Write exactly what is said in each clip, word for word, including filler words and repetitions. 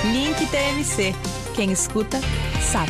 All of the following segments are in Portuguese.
Link T M C. Quem escuta, sabe.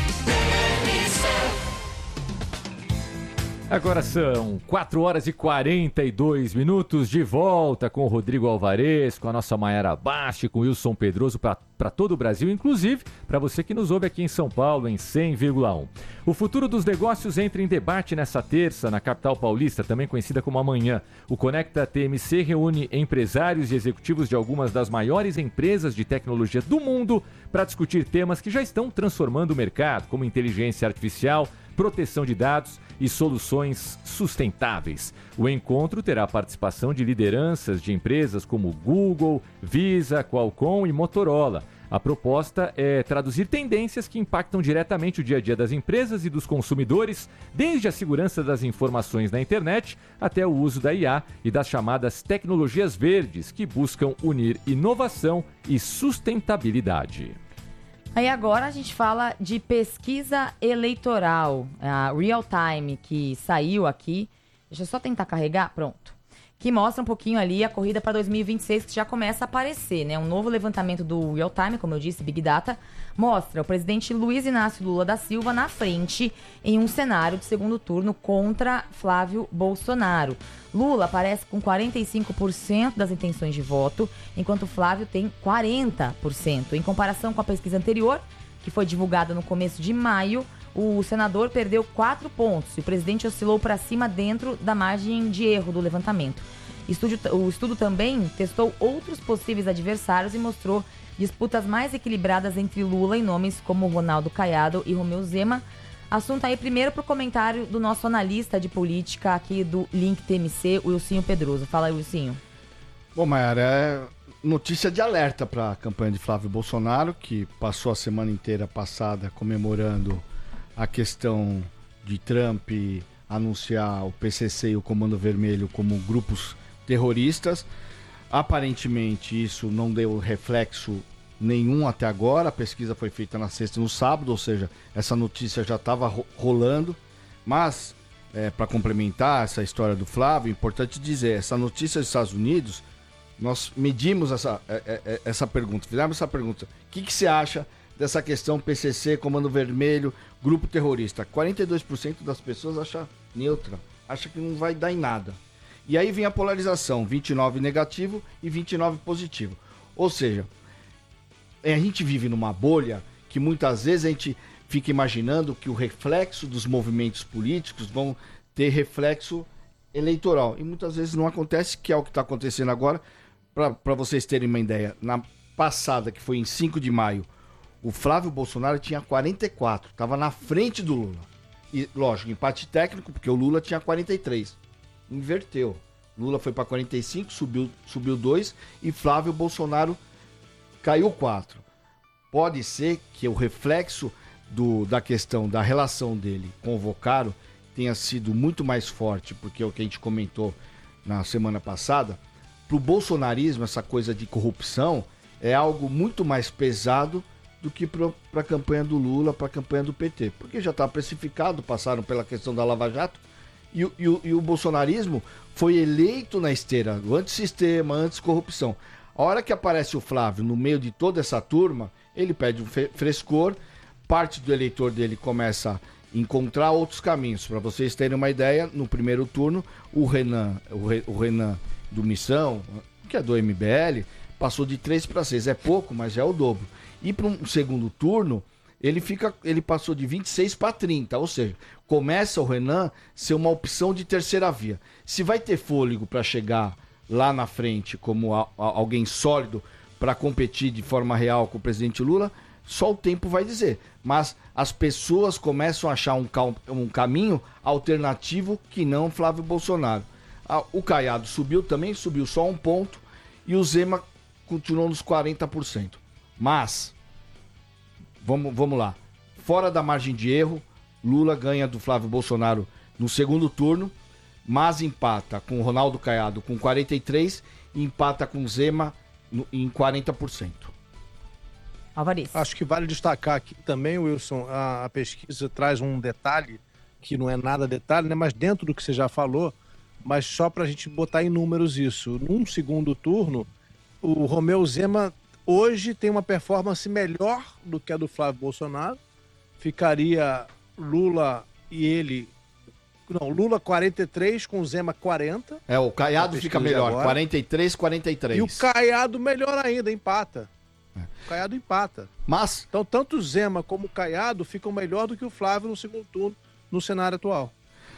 Agora são quatro horas e quarenta e dois minutos, de volta com o Rodrigo Alvarez, com a nossa Mayara Basti, com o Wilson Pedroso para todo o Brasil, inclusive para você que nos ouve aqui em São Paulo, em cem vírgula um. O futuro dos negócios entra em debate nessa terça, na capital paulista, também conhecida como Amanhã. O Conecta T M C reúne empresários e executivos de algumas das maiores empresas de tecnologia do mundo para discutir temas que já estão transformando o mercado, como inteligência artificial, proteção de dados e soluções sustentáveis. O encontro terá a participação de lideranças de empresas como Google, Visa, Qualcomm e Motorola. A proposta é traduzir tendências que impactam diretamente o dia a dia das empresas e dos consumidores, desde a segurança das informações na internet até o uso da I A e das chamadas tecnologias verdes, que buscam unir inovação e sustentabilidade. Aí agora a gente fala de pesquisa eleitoral, a Real Time, que saiu aqui. Deixa eu só tentar carregar, pronto. Que mostra um pouquinho ali a corrida para dois mil e vinte e seis, que já começa a aparecer, né? Um novo levantamento do Real Time, como eu disse, Big Data, mostra o presidente Luiz Inácio Lula da Silva na frente em um cenário de segundo turno contra Flávio Bolsonaro. Lula aparece com quarenta e cinco por cento das intenções de voto, enquanto Flávio tem quarenta por cento. Em comparação com a pesquisa anterior, que foi divulgada no começo de maio, o senador perdeu quatro pontos e o presidente oscilou para cima dentro da margem de erro do levantamento. Estúdio, o estudo também testou outros possíveis adversários e mostrou disputas mais equilibradas entre Lula e nomes como Ronaldo Caiado e Romeu Zema. Assunto aí primeiro para o comentário do nosso analista de política aqui do Link T M C, o Wilsinho Pedroso. Fala aí, Wilsinho. Bom, Mayara, é notícia de alerta para a campanha de Flávio Bolsonaro, que passou a semana inteira passada comemorando a questão de Trump anunciar o P C C e o Comando Vermelho como grupos terroristas. Aparentemente isso não deu reflexo nenhum até agora. A pesquisa foi feita na sexta e no sábado, ou seja, essa notícia já estava rolando. Mas, é, para complementar essa história do Flávio, é importante dizer, essa notícia dos Estados Unidos, nós medimos essa, essa pergunta, fizemos essa pergunta. O que, que você acha dessa questão P C C, Comando Vermelho, grupo terrorista? quarenta e dois por cento das pessoas acham neutra, acha que não vai dar em nada. E aí vem a polarização, vinte e nove negativo e vinte e nove positivo. Ou seja, a gente vive numa bolha que muitas vezes a gente fica imaginando que o reflexo dos movimentos políticos vão ter reflexo eleitoral. E muitas vezes não acontece, que é o que está acontecendo agora. Para vocês terem uma ideia, na passada, que foi em cinco de maio, o Flávio Bolsonaro tinha quarenta e quatro, estava na frente do Lula. E, lógico, empate técnico, porque o Lula tinha quarenta e três. Inverteu. Lula foi para quarenta e cinco, subiu, subiu dois e Flávio Bolsonaro caiu quatro. Pode ser que o reflexo do, da questão da relação dele com o Vocaro tenha sido muito mais forte, porque é o que a gente comentou na semana passada. Para o bolsonarismo, essa coisa de corrupção é algo muito mais pesado do que para a campanha do Lula, para a campanha do P T. Porque já está precificado, passaram pela questão da Lava Jato, e, e, e o bolsonarismo foi eleito na esteira do antissistema, anticorrupção. A hora que aparece o Flávio no meio de toda essa turma, ele perde um frescor, parte do eleitor dele começa a encontrar outros caminhos. Para vocês terem uma ideia, no primeiro turno, o Renan, o, Re, o Renan do Missão, que é do M B L, passou de três para seis. É pouco, mas já é o dobro. E para um segundo turno, ele, fica, ele passou de vinte e seis para trinta, ou seja, começa o Renan ser uma opção de terceira via. Se vai ter fôlego para chegar lá na frente como a, a, alguém sólido para competir de forma real com o presidente Lula, só o tempo vai dizer. Mas as pessoas começam a achar um, um caminho alternativo que não Flávio Bolsonaro. Ah, o Caiado subiu também, subiu só um ponto, e o Zema continuou nos quarenta por cento. Mas, vamos, vamos lá, fora da margem de erro, Lula ganha do Flávio Bolsonaro no segundo turno, mas empata com o Ronaldo Caiado com quarenta e três por cento e empata com o Zema no, em quarenta por cento. Alvarez. Acho que vale destacar aqui também, Wilson, a, a pesquisa traz um detalhe, que não é nada detalhe, né, mas dentro do que você já falou, mas só para a gente botar em números isso. Num segundo turno, o Romeu Zema hoje tem uma performance melhor do que a do Flávio Bolsonaro. Ficaria Lula e ele... Não, Lula quarenta e três com Zema quarenta. É, o Caiado fica melhor, agora. quarenta e três, quarenta e três. E o Caiado melhor ainda, empata. É. O Caiado empata. Mas... Então, tanto o Zema como o Caiado ficam melhor do que o Flávio no segundo turno, no cenário atual.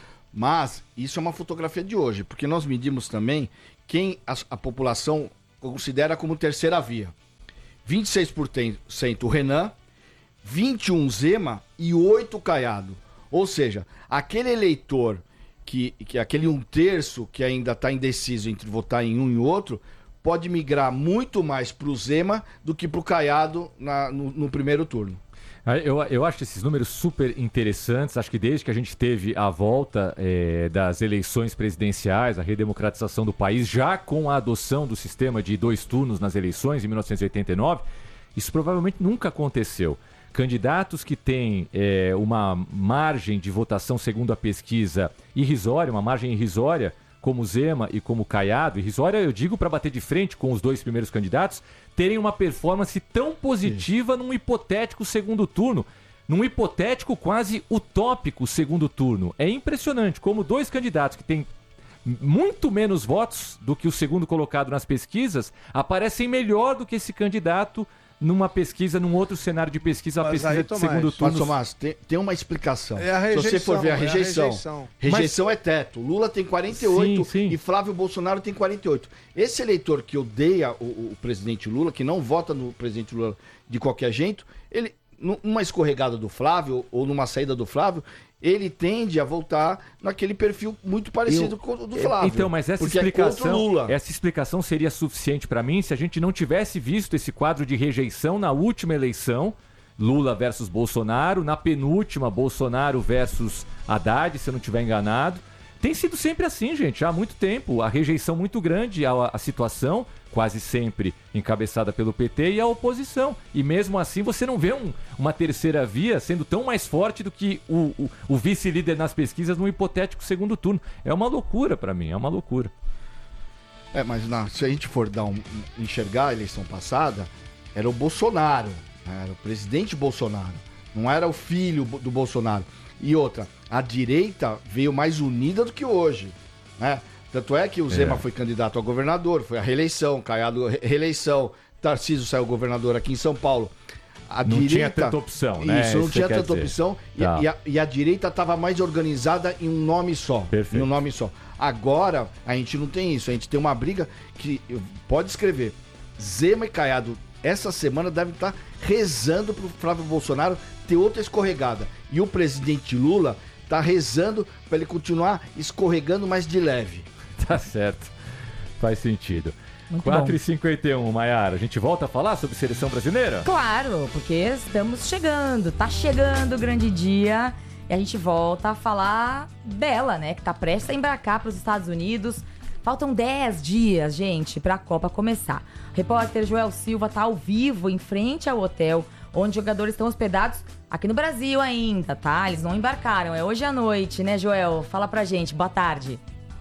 Mas isso é uma fotografia de hoje, porque nós medimos também quem a, a população considera como terceira via. vinte e seis por cento o Renan, vinte e um por cento Zema e oito por cento Caiado. Ou seja, aquele eleitor, que, que aquele um terço que ainda está indeciso entre votar em um e outro, pode migrar muito mais para o Zema do que para o Caiado na, no, no primeiro turno. Eu, eu acho esses números super interessantes. Acho que desde que a gente teve a volta é, das eleições presidenciais, a redemocratização do país, já com a adoção do sistema de dois turnos nas eleições, em mil novecentos e oitenta e nove, isso provavelmente nunca aconteceu. Candidatos que têm é, uma margem de votação, segundo a pesquisa, irrisória, uma margem irrisória, como Zema e como Caiado, irrisória eu digo para bater de frente com os dois primeiros candidatos, terem uma performance tão positiva num hipotético segundo turno, num hipotético quase utópico segundo turno. É impressionante como dois candidatos que têm muito menos votos do que o segundo colocado nas pesquisas aparecem melhor do que esse candidato numa pesquisa, num outro cenário de pesquisa, a Mas pesquisa aí, de Tomás, segundo turno. Mas, Tomás, tem, tem uma explicação. É a rejeição, Se você for ver a é a rejeição, rejeição. rejeição é teto. Lula tem quarenta e oito Sim, sim. e Flávio Bolsonaro tem quarenta e oito. Esse eleitor que odeia o, o presidente Lula, que não vota no presidente Lula de qualquer jeito, ele, numa escorregada do Flávio ou numa saída do Flávio, ele tende a voltar naquele perfil muito parecido Eu, com o do Flávio. Então, mas essa porque explicação, é contra o Lula. essa explicação seria suficiente para mim se a gente não tivesse visto esse quadro de rejeição na última eleição, Lula versus Bolsonaro, na penúltima, Bolsonaro versus Haddad, se eu não estiver enganado. Tem sido sempre assim, gente, há muito tempo. A rejeição muito grande à, à situação, quase sempre encabeçada pelo P T e a oposição. E mesmo assim você não vê um, uma terceira via sendo tão mais forte do que o, o, o vice-líder nas pesquisas num hipotético segundo turno. É uma loucura para mim, é uma loucura. É, mas não, se a gente for dar um, enxergar a eleição passada, era o Bolsonaro, né? Era o presidente Bolsonaro, não era o filho do Bolsonaro. E outra, a direita veio mais unida do que hoje, né? Tanto é que o Zema é. foi candidato a governador, foi a reeleição, Caiado reeleição, Tarcísio saiu governador aqui em São Paulo. A não direita, tinha tanta opção, né? Isso, não Isso tinha tanta dizer. opção e, Tá. e, a, e a direita estava mais organizada em um nome só. Perfeito. Em um nome só. Agora, a gente não tem isso, a gente tem uma briga que, pode escrever, Zema e Caiado, essa semana devem estar rezando pro Flávio Bolsonaro ter outra escorregada. E o presidente Lula tá rezando para ele continuar escorregando mais de leve. Tá certo. Faz sentido. Muito quatro bom. e cinquenta e um, Maiara. A gente volta a falar sobre seleção brasileira? Claro, porque estamos chegando, tá chegando o grande dia e a gente volta a falar dela, né, que tá prestes a embarcar para os Estados Unidos. Faltam dez dias, gente, para a Copa começar. O repórter Joel Silva tá ao vivo em frente ao hotel onde os jogadores estão hospedados aqui no Brasil ainda, tá? Eles não embarcaram, é hoje à noite, né, Joel? Fala pra gente, boa tarde.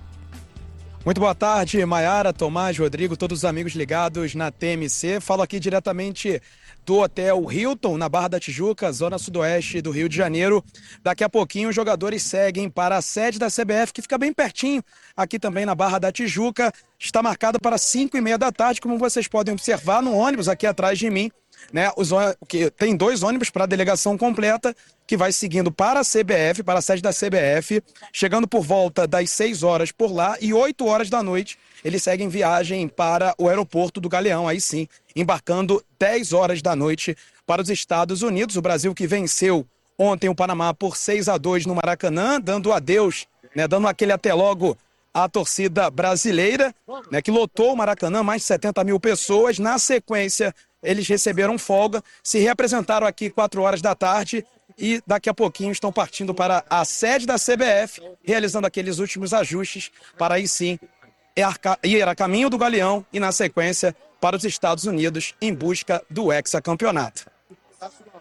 Muito boa tarde, Maiara, Tomás, Rodrigo, todos os amigos ligados na T M C. Falo aqui diretamente do Hotel Hilton, na Barra da Tijuca, zona sudoeste do Rio de Janeiro. Daqui a pouquinho os jogadores seguem para a sede da C B F, que fica bem pertinho, aqui também na Barra da Tijuca. Está marcada para cinco e meia da tarde, como vocês podem observar no ônibus aqui atrás de mim. Né, os, que tem dois ônibus para a delegação completa, que vai seguindo para a C B F, para a sede da C B F, chegando por volta das seis horas por lá e oito horas da noite eles seguem viagem para o aeroporto do Galeão, aí sim, embarcando dez horas da noite para os Estados Unidos. O Brasil que venceu ontem o Panamá por seis a dois no Maracanã, dando adeus, né, dando aquele até logo à torcida brasileira, né, que lotou o Maracanã, mais de setenta mil pessoas. Na sequência, eles receberam folga, se reapresentaram aqui quatro horas da tarde e daqui a pouquinho estão partindo para a sede da C B F, realizando aqueles últimos ajustes para aí sim ir a caminho do Galeão e na sequência para os Estados Unidos em busca do hexacampeonato.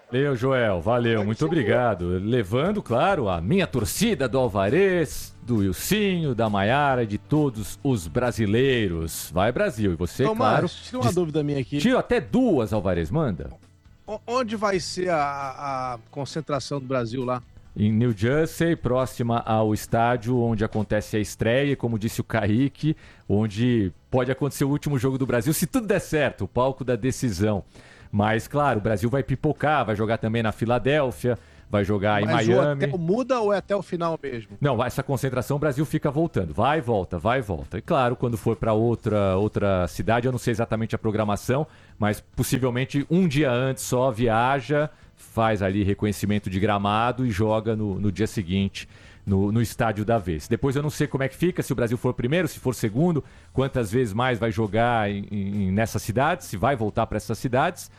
Valeu, Joel, valeu, muito obrigado. Levando, claro, a minha torcida do Alvarez, do Wilsinho, da Maiara, de todos os brasileiros. Vai, Brasil. E você, Tomás, claro... tira uma dúvida minha aqui. Tiro até duas, Alvarez, manda. O- Onde vai ser a, a concentração do Brasil lá? Em New Jersey, próxima ao estádio onde acontece a estreia, como disse o Kaique, onde pode acontecer o último jogo do Brasil, se tudo der certo, o palco da decisão. Mas, claro, o Brasil vai pipocar, vai jogar também na Filadélfia, vai jogar Mas em o Miami. hotel muda ou é até o final mesmo? Não, essa concentração o Brasil fica voltando, vai e volta, vai e volta. E claro, quando for para outra, outra cidade, eu não sei exatamente a programação, mas possivelmente um dia antes só viaja, faz ali reconhecimento de gramado e joga no, no dia seguinte no, no estádio da vez. Depois eu não sei como é que fica, se o Brasil for primeiro, se for segundo, quantas vezes mais vai jogar em, em, nessas cidades, se vai voltar para essas cidades.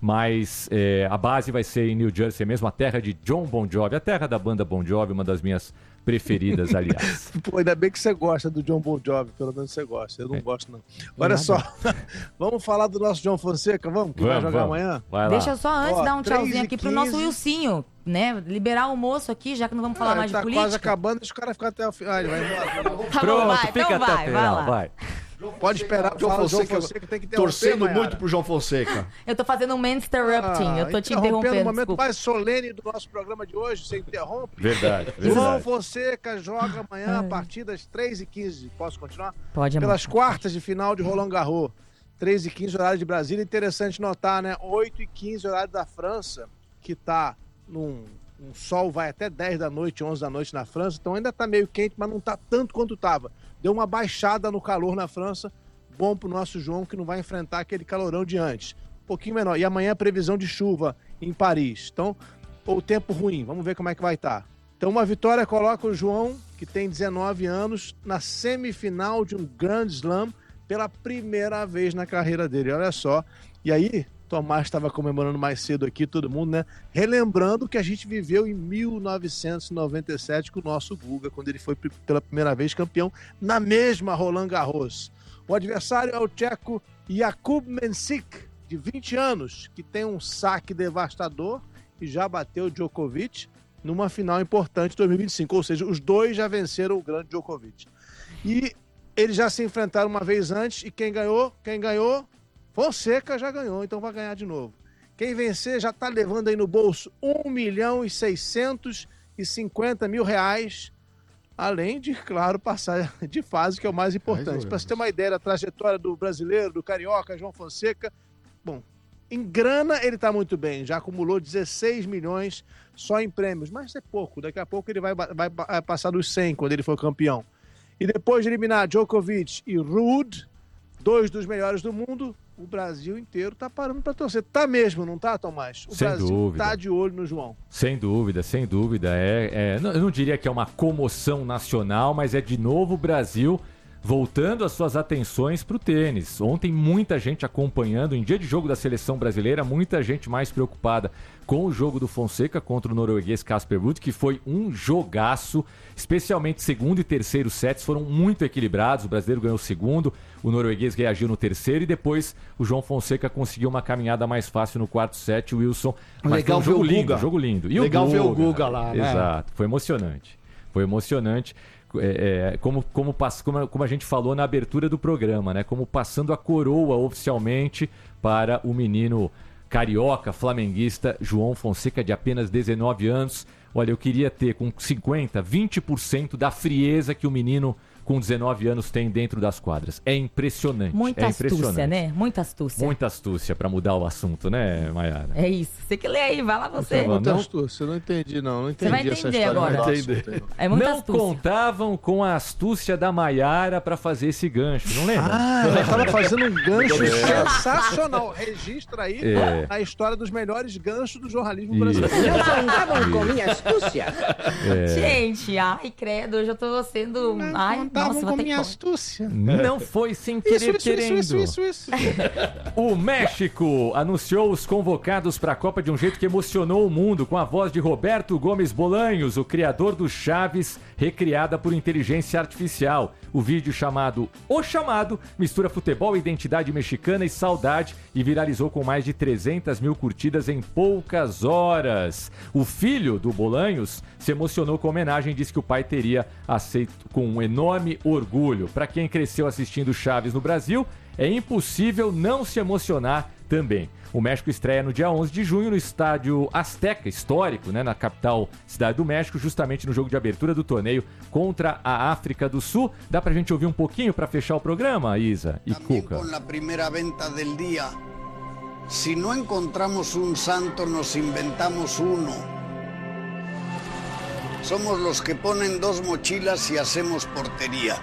Mas é, a base vai ser em New Jersey mesmo, a terra de John Bon Jovi, a terra da banda Bon Jovi, uma das minhas preferidas, aliás. Pô, ainda bem que você gosta do John Bon Jovi, pelo menos você gosta. Eu não é. gosto, não. Olha só, vamos falar do nosso João Fonseca, vamos? Que vamos, vai jogar vamos. amanhã? Vai lá. Deixa eu só antes Ó, dar um tchauzinho aqui pro nosso quinze. Wilsinho, né? Liberar o almoço aqui, já que não vamos falar Ah, mais tá de política. quase acabando, deixa o cara ficar até o final. Ah, ele vai embora. Tá Pronto, bom, vai, fica então até vai, o vai final, lá. vai. Pode esperar, João fala, Fonseca, João Fonseca tem que interromper, torcendo Maiara. muito pro João Fonseca. Eu tô fazendo um man's interrupting, eu tô te interrompendo, no momento desculpa. mais solene do nosso programa de hoje, você interrompe. Verdade, João verdade. Fonseca joga amanhã a partir das três e quinze. Posso continuar? Pode, amor. Pelas quartas de final de Roland Garros. três e quinze, horário de Brasília. Interessante notar, né? oito e quinze, horário da França, que tá num um sol, vai até dez da noite, onze da noite na França. Então ainda tá meio quente, mas não tá tanto quanto tava. Deu uma baixada no calor na França. Bom pro nosso João, que não vai enfrentar aquele calorão de antes. Um pouquinho menor. E amanhã previsão de chuva em Paris. Então, ou tempo ruim. Vamos ver como é que vai estar. Então, uma vitória coloca o João, que tem dezenove anos, na semifinal de um Grand Slam pela primeira vez na carreira dele. Olha só. E aí, Tomás estava comemorando mais cedo aqui, todo mundo, né? Relembrando que a gente viveu em mil novecentos e noventa e sete com o nosso Guga, quando ele foi pela primeira vez campeão na mesma Roland Garros. O adversário é o tcheco Jakub Mensik, de vinte anos, que tem um saque devastador e já bateu o Djokovic numa final importante de dois mil e vinte e cinco. Ou seja, os dois já venceram o grande Djokovic. E eles já se enfrentaram uma vez antes e quem ganhou? Quem ganhou? Fonseca já ganhou, então vai ganhar de novo. Quem vencer já está levando aí no bolso um milhão e seiscentos e cinquenta mil reais. Além de, claro, passar de fase, que é o mais importante. Para você ter uma ideia da trajetória do brasileiro, do carioca, João Fonseca, bom, em grana ele está muito bem, já acumulou dezesseis milhões só em prêmios, mas é pouco, daqui a pouco ele vai, vai, vai passar dos cem quando ele for campeão. E depois de eliminar Djokovic e Ruud, dois dos melhores do mundo, o Brasil inteiro tá parando para torcer. Tá mesmo, não tá, Tomás? O Sem Brasil dúvida. tá de olho no João. Sem dúvida, sem dúvida. É, é, não- eu não diria que é uma comoção nacional, mas é de novo o Brasil voltando as suas atenções para o tênis. Ontem muita gente acompanhando, em dia de jogo da seleção brasileira, muita gente mais preocupada com o jogo do Fonseca contra o norueguês Casper Ruud, que foi um jogaço, especialmente segundo e terceiro sets foram muito equilibrados. O brasileiro ganhou o segundo, o norueguês reagiu no terceiro e depois o João Fonseca conseguiu uma caminhada mais fácil no quarto set, o Wilson. Mas Legal foi um jogo ver o lindo, Guga. jogo lindo. E Legal ver o Guga lá, né? Exato, foi emocionante. Foi emocionante. É, é, como, como, pass- como, como a gente falou na abertura do programa, né? Como passando a coroa oficialmente para o menino carioca, flamenguista, João Fonseca, de apenas dezenove anos. Olha, eu queria ter com cinquenta, vinte por cento da frieza que o menino com dezenove anos tem dentro das quadras. É impressionante. Muita é astúcia, impressionante. né? Muita astúcia. Muita astúcia para mudar o assunto, né, Maiara? É isso. Você que lê aí, vai lá você. Por favor. Muita Não- astúcia, eu não entendi, não. Não entendi vai essa entender história. agora. Não Entender. assunto aí, não. É muita Não astúcia. contavam com a astúcia da Maiara para fazer esse gancho, não lembra? Ah, ela estava fazendo um gancho sensacional. Registra aí É. a história dos melhores ganchos do jornalismo Isso. brasileiro. Não contavam com minha astúcia. Gente, ai, credo, hoje eu tô sendo... Ai, nossa, vou ter que... astúcia. Não foi sem querer querendo. isso, isso, isso. O México anunciou os convocados para a Copa de um jeito que emocionou o mundo, com a voz de Roberto Gomes Bolanhos, o criador do Chaves, recriada por inteligência artificial. O vídeo chamado O Chamado mistura futebol, identidade mexicana e saudade e viralizou com mais de trezentas mil curtidas em poucas horas. O filho do Bolanhos se emocionou com a homenagem e disse que o pai teria aceito com um enorme orgulho. Para quem cresceu assistindo Chaves no Brasil, é impossível não se emocionar também. O México estreia no dia onze de junho no estádio Azteca, histórico, né, na capital cidade do México, justamente no jogo de abertura do torneio contra a África do Sul. Dá pra gente ouvir um pouquinho para fechar o programa, Isa e Cuca? Com a primeira venta do dia, se não encontramos um santo, nos inventamos uno. Somos los que ponen dos mochilas y hacemos portería.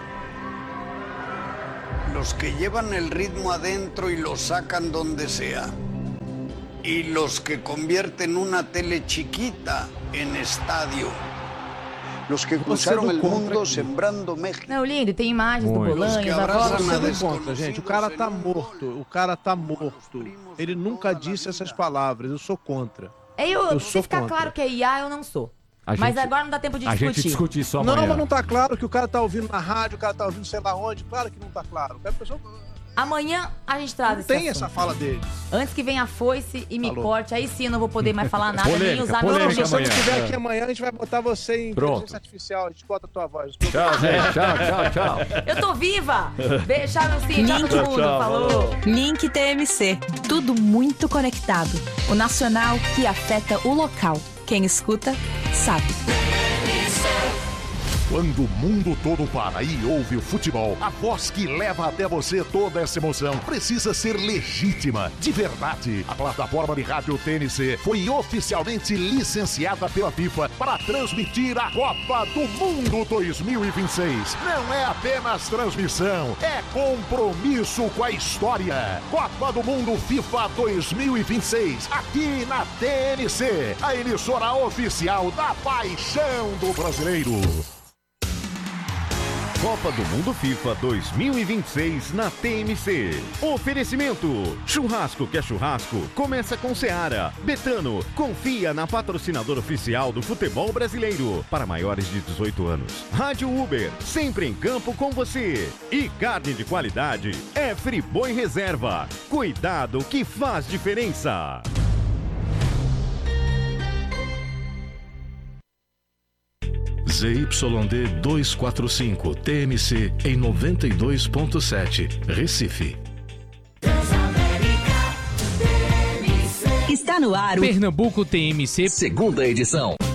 Los que llevan el ritmo adentro y lo sacan donde sea. Y los que convierten una tele chiquita en estadio. Los que cruzaron el mundo sembrando México. Não, lindo, tem imagens Muito. do Bolanhos, que a abraçam voz. na Você não conta, gente. O cara tá morto. O cara tá morto. Ele nunca disse essas palavras. Eu sou contra. É, eu, Eu se sou ficar contra. claro que é I A, eu não sou. A Mas gente- agora não dá tempo de A discutir. gente discute isso Não, amanhã. mas não tá claro que o cara tá ouvindo na rádio, o cara tá ouvindo sei lá onde. Claro que não tá claro. A pessoa Amanhã a gente traz não esse tem assunto. essa fala dele. Antes que venha a foice e me Falou. corte, aí sim eu não vou poder mais falar nada, nem Polêmica, usar polêmica meu Se você não amanhã. estiver É. aqui amanhã, a gente vai botar você em Pronto. inteligência artificial. A gente corta a tua voz. Tchau, gente. Tchau, tchau, tchau. Eu tô viva! Beijo, tchau, meu filho. Tchau, todo mundo. Falou. Link T M C. Tudo muito conectado. O nacional que afeta o local. Quem escuta, sabe. Quando o mundo todo para e ouve o futebol, a voz que leva até você toda essa emoção precisa ser legítima, de verdade. A plataforma de rádio T N C foi oficialmente licenciada pela FIFA para transmitir a Copa do Mundo dois mil e vinte e seis. Não é apenas transmissão, é compromisso com a história. Copa do Mundo FIFA dois mil e vinte e seis, aqui na T N C, a emissora oficial da paixão do brasileiro. Copa do Mundo FIFA dois mil e vinte e seis na T M C. Oferecimento: churrasco que é churrasco, começa com Seara. Betano, confia na patrocinadora oficial do futebol brasileiro. Para maiores de dezoito anos. Rádio Uber, sempre em campo com você. E carne de qualidade é Friboi Reserva. Cuidado que faz diferença. Z Y D duzentos e quarenta e cinco T M C em noventa e dois ponto sete, Recife. Está no ar o Pernambuco T M C, segunda edição.